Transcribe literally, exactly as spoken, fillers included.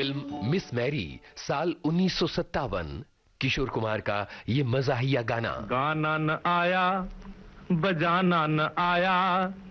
Film miss Mary साल उन्नीस सौ सत्तावन, किशोर कुमार का ये मजाहिया गाना। गाना न आया, बजाना न आया,